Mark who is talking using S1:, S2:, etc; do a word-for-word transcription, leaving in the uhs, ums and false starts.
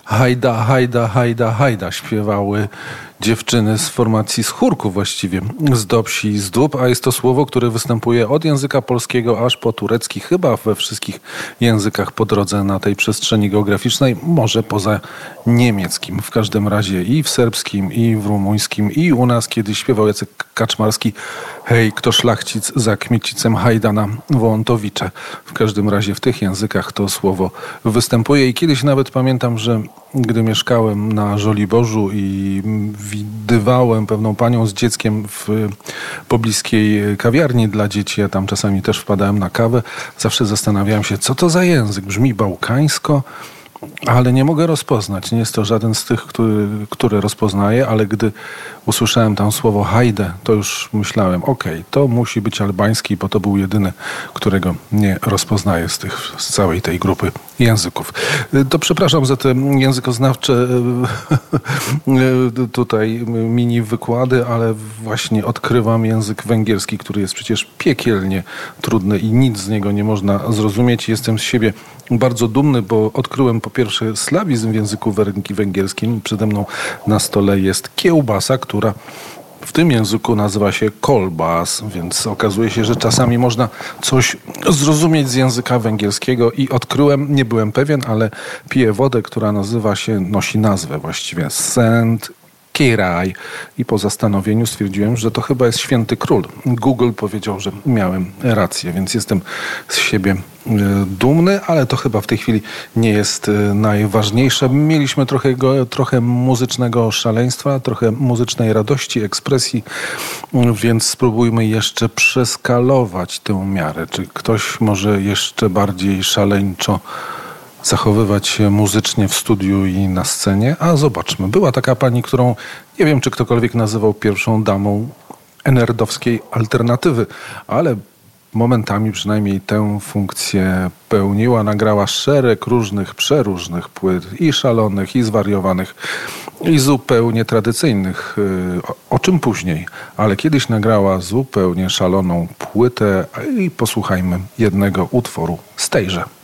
S1: Hajda, hajda, hajda, hajda śpiewały dziewczyny z formacji, z chórku właściwie, z Dobsi i z Dób, a jest to słowo, które występuje od języka polskiego aż po turecki, chyba we wszystkich językach po drodze na tej przestrzeni geograficznej, może poza niemieckim. W każdym razie i w serbskim, i w rumuńskim, i u nas kiedyś śpiewał Jacek Kaczmarski: hej, kto szlachcic za kmiecicem Hajdana Wołątowicze. W każdym razie w tych językach to słowo występuje i kiedyś nawet pamiętam, że gdy mieszkałem na Żoliborzu i widywałem pewną panią z dzieckiem w pobliskiej kawiarni dla dzieci, ja tam czasami też wpadałem na kawę, zawsze zastanawiałem się, co to za język. Brzmi bałkańsko, ale nie mogę rozpoznać. Nie jest to żaden z tych, który, które rozpoznaję, ale gdy usłyszałem tam słowo hajde, to już myślałem, okej, okay, to musi być albański, bo to był jedyny, którego nie rozpoznaję z tych, z całej tej grupy języków. To przepraszam za te językoznawcze tutaj mini wykłady, ale właśnie odkrywam język węgierski, który jest przecież piekielnie trudny i nic z niego nie można zrozumieć. Jestem z siebie bardzo dumny, bo odkryłem po pierwsze slawizm w języku węgierskim. Przede mną na stole jest kiełbasa, która w tym języku nazywa się kolbas, więc okazuje się, że czasami można coś zrozumieć z języka węgierskiego i odkryłem, nie byłem pewien, ale piję wodę, która nazywa się, nosi nazwę właściwie Szent Király i po zastanowieniu stwierdziłem, że to chyba jest święty król. Google powiedział, że miałem rację, więc jestem z siebie dumny, ale to chyba w tej chwili nie jest najważniejsze. Mieliśmy trochę, trochę muzycznego szaleństwa, trochę muzycznej radości, ekspresji, więc spróbujmy jeszcze przeskalować tę miarę. Czy ktoś może jeszcze bardziej szaleńczo zachowywać się muzycznie w studiu i na scenie? A zobaczmy. Była taka pani, którą nie wiem, czy ktokolwiek nazywał pierwszą damą enerdowskiej alternatywy, ale momentami przynajmniej tę funkcję pełniła. Nagrała szereg różnych, przeróżnych płyt, i szalonych, i zwariowanych, i zupełnie tradycyjnych, o czym później. Ale kiedyś nagrała zupełnie szaloną płytę i posłuchajmy jednego utworu z tejże.